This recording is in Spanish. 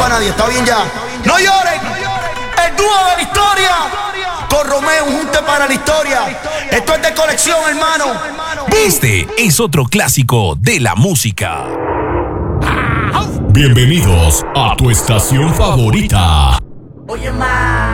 para nadie, está bien ya. No lloren, el dúo de la historia. Con Romeo, un junte para la historia. Esto es de colección, hermano. Este es otro clásico de la música. Bienvenidos a tu estación favorita. Oye, ma.